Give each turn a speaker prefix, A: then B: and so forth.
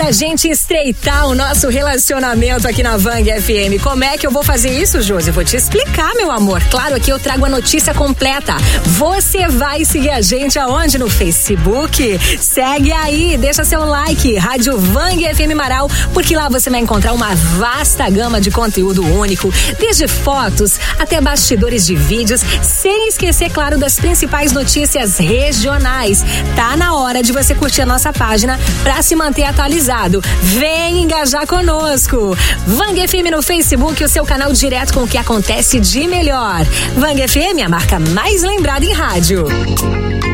A: da gente estreitar o nosso relacionamento aqui na Vang FM. Como é que eu vou fazer isso, Josi? Vou te explicar, meu amor. Claro, aqui eu trago a notícia completa. Você vai seguir a gente aonde? No Facebook? Segue aí, deixa seu like, Rádio Vang FM Marau, porque lá você vai encontrar uma vasta gama de conteúdo único, desde fotos até bastidores de vídeos, sem esquecer, claro, das principais notícias regionais. Tá na hora de você curtir a nossa página para se manter atualizado. Vem engajar conosco. Vang FM no Facebook, o seu canal direto com o que acontece de melhor. Vang FM, a marca mais lembrada em rádio.